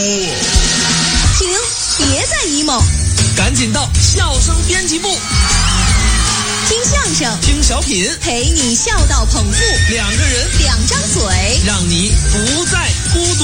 停，别再 emo， 赶紧到笑声编辑部， 听相声， 听小品， 陪你笑到捧腹， 两个人， 两张嘴， 让你不再孤独。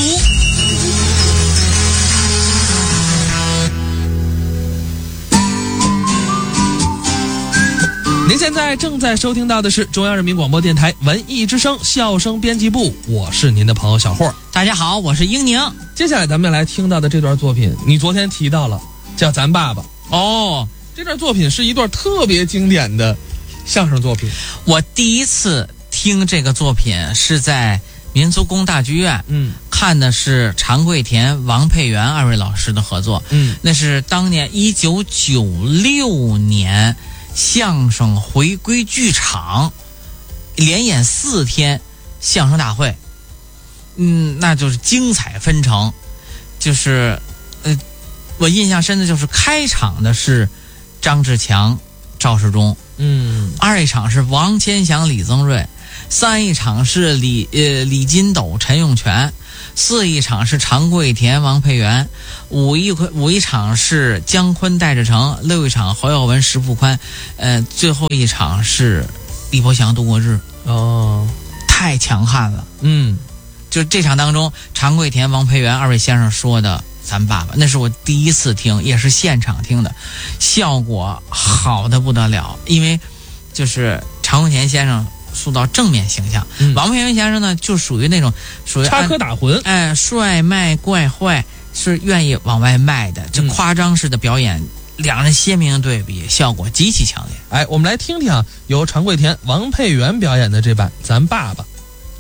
您现在正在收听到的是中央人民广播电台文艺之声笑声编辑部，我是您的朋友小霍。 大家好，我是英宁。 接下来咱们来听到的这段作品，你昨天提到了，叫《咱爸爸》。 哦， 这段作品是一段特别经典的相声作品。 我第一次听这个作品是在民族宫大剧院，看的是常贵田、王佩元二位老师的合作。那是当年1996年相声回归剧场连演4天相声大会。那就是精彩纷呈，就是我印象深的就是开场的是张志强、赵世忠，二一场是王千祥、李增瑞，三一场是李金斗、陈永全，四一场是常贵田、王佩元，五一场是姜昆、戴志诚，六一场侯耀文、石富宽，最后一场是李伯祥、杜国志。太强悍了。就这场当中，常贵田、王培元二位先生说的咱爸爸，那是我第一次听，也是现场听的，效果好得不得了。因为就是常贵田先生塑造正面形象，王培元先生呢就属于那种插科打诨， 帅卖怪坏，是愿意往外卖的，这夸张式的表演，两人鲜明的对比，效果极其强烈。 我们来听听由常贵田、王佩元表演的这版咱爸爸。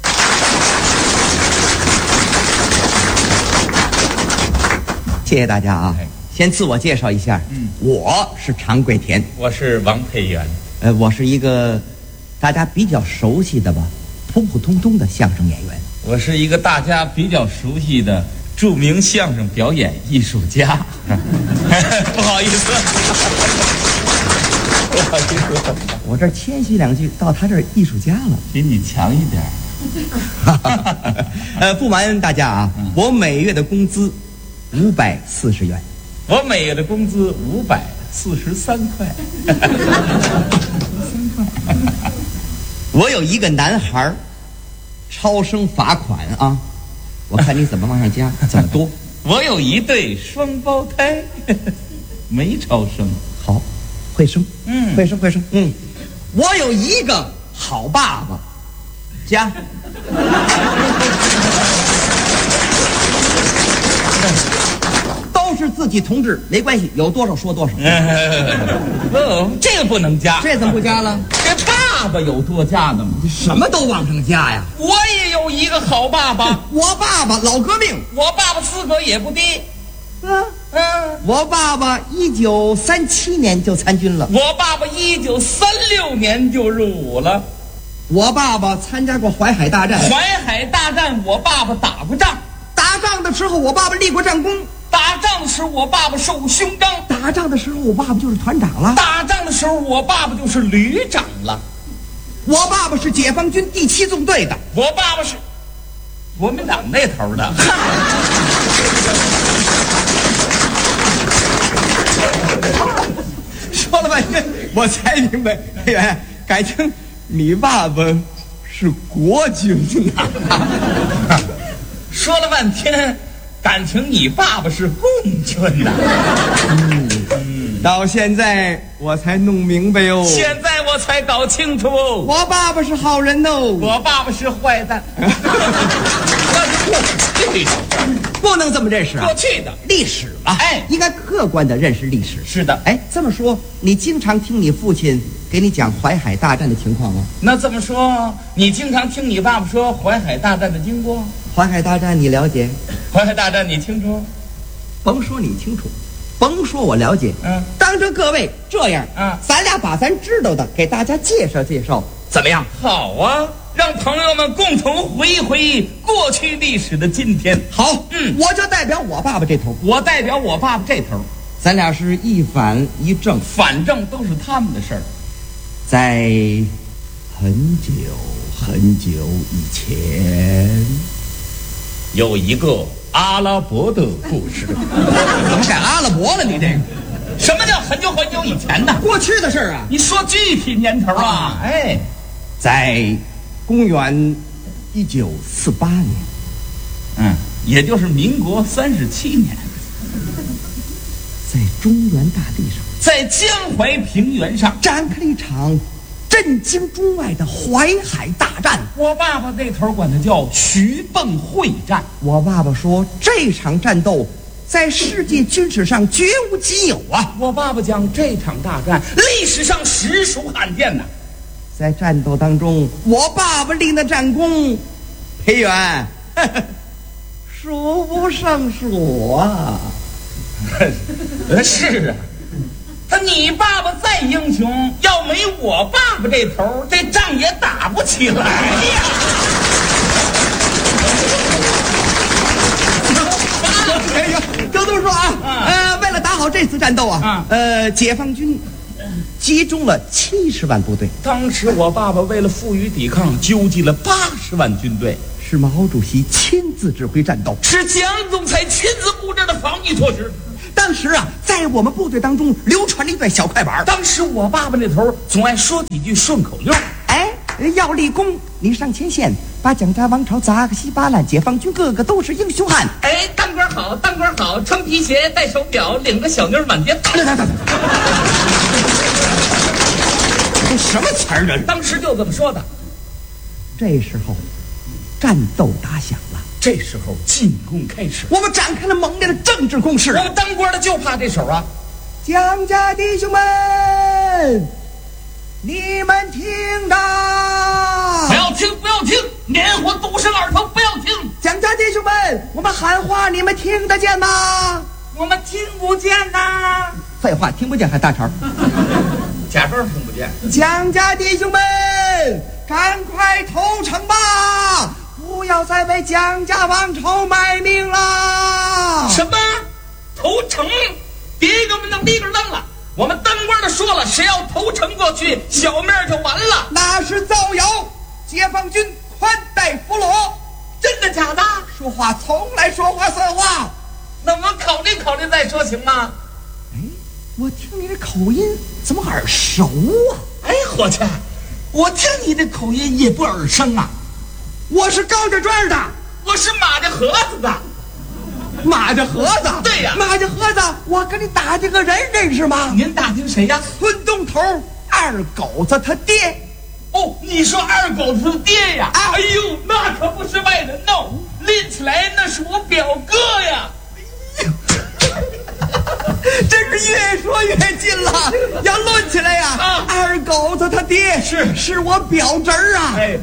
谢谢大家啊！先自我介绍一下，我是常贵田， 我是王佩元， 我是一个大家比较熟悉的吧，普普通通的相声演员。 我是一个大家比较熟悉的著名相声表演艺术家。不好意思，不好意思， 我这谦虚两句，到他这儿艺术家了， 比你强一点。 不瞒大家啊，我每月的工资540元， 我每月的工资543块。 我有一个男孩，超生罚款啊！我看你怎么往上加，怎么多？ 我有一对双胞胎，没超生。 好，会生，会生。我有一个好爸爸，加。都是自己同志，没关系，有多少说多少。 这个不能加， 这怎么不加了？ 这爸爸有多加的吗？ 什么都往上加呀！ 我也有一个好爸爸， 我爸爸老革命， 我爸爸资格也不低。 我爸爸1937年就参军了， 我爸爸1936年就入伍了。 我爸爸参加过淮海大战， 淮海大战我爸爸打过仗， 打仗的时候我爸爸立过战功， 打仗的时候我爸爸受过勋章， 打仗的时候我爸爸就是团长了， 打仗的时候我爸爸就是旅长了， 我爸爸是解放军第7纵队的， 我爸爸是国民党那头的。 说了半天我才明白，感情你爸爸是国军呐。 说了半天感情你爸爸是共军呐。 到现在我才弄明白哦， 现在我才搞清楚哦， 我爸爸是好人哦， 我爸爸是坏蛋。 不能这么认识啊！ 过去的历史嘛，应该客观的认识历史。 是的， 这么说，你经常听你父亲给你讲淮海大战的情况吗？ 那这么说，你经常听你爸爸说淮海大战的经过？ 淮海大战你了解？ 淮海大战你清楚？ 甭说你清楚，甭说我了解，当着各位这样，咱俩把咱知道的给大家介绍介绍，怎么样？ 好啊，让朋友们共同回忆回忆过去历史的今天。 好，我就代表我爸爸这头， 我代表我爸爸这头， 咱俩是一反一正， 反正都是他们的事儿。 在很久很久以前， 有一个阿拉伯的故事。 怎么改阿拉伯了？你这个什么叫很久很久以前呢？ 过去的事儿啊。 你说具体年头啊？哎， 在公元1948年， 也就是民国37年， 在中原大地上， 在江淮平原上展开了一场震惊中外的淮海大战。 我爸爸那头管它叫徐蚌会战。 我爸爸说，这场战斗在世界军事上绝无仅有啊！ 我爸爸讲，这场大战历史上实属罕见呐。 在战斗当中，我爸爸立的战功，裴元数不胜数啊！ 是啊，你爸爸再英雄，要没我爸爸这头，这仗也打不起来呀。 就这么说啊，为了打好这次战斗啊，解放军集中了70万部队。 当时我爸爸为了负隅抵抗，纠集了80万军队， 是毛主席亲自指挥战斗， 是蒋总裁亲自布置的防御措施。 当时啊，在我们部队当中流传了一段小快板。 当时我爸爸那头总爱说几句顺口溜。 哎，要立功，你上前线，把蒋家王朝砸个稀巴烂，解放军个个都是英雄汉。 哎，当官好，当官好，穿皮鞋，戴手表，领着小妞满街跑。 这什么词儿啊？ 当时就这么说的。 这时候，战斗打响了。 这时候进攻开始， 我们展开了猛烈的政治攻势。 我们当官的就怕这手啊！ 蒋家弟兄们，你们听着！ 不要听，不要听！连火堵上耳朵，不要听！ 蒋家弟兄们，我们喊话，你们听得见吗？ 我们听不见呐！ 废话，听不见还大茬。 假装听不见。 蒋家弟兄们，赶快投诚吧！不要再为蒋家王朝卖命了！ 什么？投诚？别给我们弄立个愣了！我们当官的说了，谁要投诚过去，小命就完了。 那是造谣！解放军宽待俘虏， 真的假的？ 说话从来说话算话。 那我考虑考虑再说，行吗？ 哎，我听你这口音怎么耳熟啊？ 哎，伙计，我听你的口音也不耳生啊。 我是高家庄的， 我是马家河子的。 马家河子？ 对呀， 马家河子，我跟你打听个人认识吗？ 您打听谁呀？ 村东头二狗子他爹。 哦，你说二狗子他爹呀？哎呦，那可不是外人闹，拎起来那是我表哥呀。 真是越说越近了，要论起来呀，二狗子他爹是我表侄儿啊。 哎，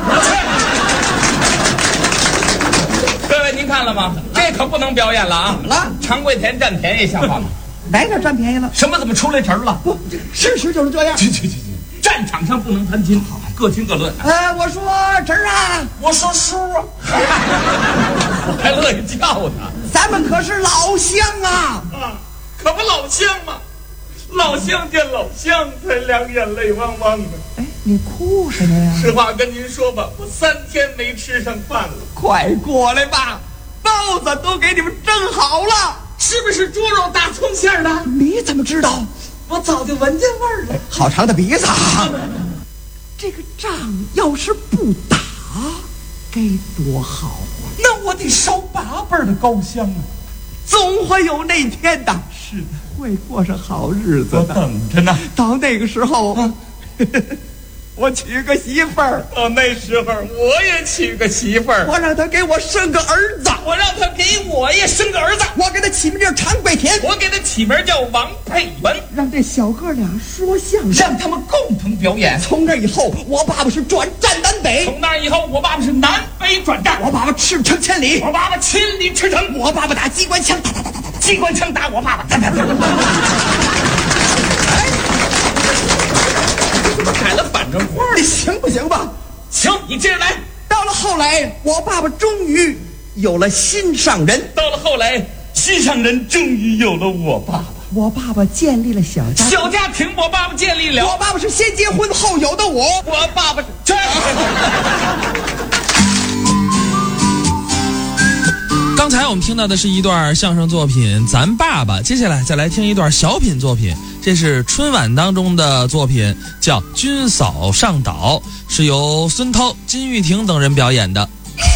各位您看了吗？这可不能表演了啊！ 怎么了？ 常贵田占便宜像话吗？ 哪点占便宜了？ 什么怎么出来词儿了？ 不，事实就是这样。 去，战场上不能攀亲，各听各论。 我说侄儿啊， 我说叔啊，我还乐意叫他。 咱们可是老乡啊！ 可不老乡吗？老乡见老乡，才两眼泪汪汪的。 哎，你哭什么呀？ 实话跟您说吧，我3天没吃上饭了。 快过来吧，包子都给你们蒸好了。 是不是猪肉大葱馅的？ 你怎么知道？ 我早就闻见味儿了。 好长的鼻子啊！这个仗要是不打，该多好啊！ 那我得烧8辈的高香啊！ 总会有那天的。 是的， 会过上好日子的。 我等着呢。 到那个时候，我娶个媳妇儿。 到那时候，我也娶个媳妇儿。 我让他给我生个儿子。 我让他给我也生个儿子。 我给他起名叫常贵田。 我给他起名叫王佩元。 让这小哥俩说相声， 让他们共同表演。 从那以后，我爸爸是转战南北。 从那以后，我爸爸是南北转战。 我爸爸驰骋千里。 我爸爸千里驰骋。 我爸爸打机关枪，打， 机关枪打我爸爸，怎么改了反正话？ 你行不行吧？ 行，你接着来。 到了后来，我爸爸终于有了心上人。 到了后来，心上人终于有了我爸爸。 我爸爸建立了小家庭。 小家庭，我爸爸建立了。 我爸爸是先结婚后有的我。 我爸爸刚才我们听到的是一段相声作品《咱爸爸》，接下来再来听一段小品作品，这是春晚当中的作品，叫《军嫂上岛》，是由孙涛、金玉婷等人表演的。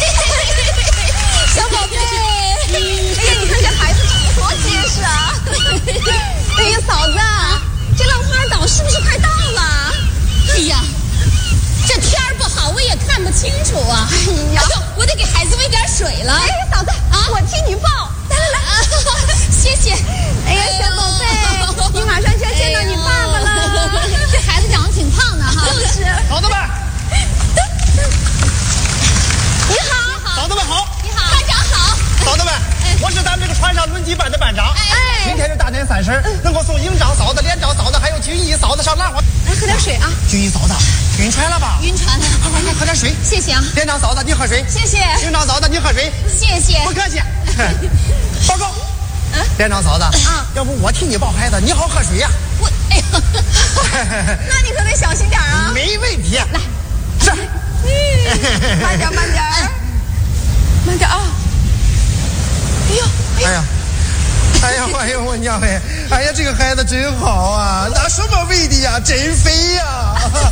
小宝贝，哎呀，你看这孩子长得多结实啊！哎呀，嫂子，这浪花岛是不是快到了？哎呀，这天儿不好，我也看不清楚啊！哎呀，我得给孩子喂点水了。哎，嫂子啊，我替你抱。来，谢谢。哎呀，小宝贝，你马上就要见到你爸爸了。这孩子长得挺胖的哈。就是。 嫂子们， 你好。 嫂子们好。 你好，班长好。 嫂子们，我是咱们这个船上轮机班的班长。今天是大年30，能够送营长嫂子、连长嫂子还有军医嫂子上浪花。 来喝点水啊。 军医嫂子晕船了吧？ 晕船了， 快喝点水。 谢谢啊。 连长嫂子你喝水。 谢谢。 营长嫂子你喝水。 谢谢。 不客气。报告。连长嫂子，要不我替你抱孩子，你好喝水呀。 哎呀，那你可得小心点啊。 没问题。 来， 是。 慢点，慢点，慢点啊！哎呦， 哎呦，我娘哎！哎呀，这个孩子真好啊，拿什么喂的呀？真肥呀！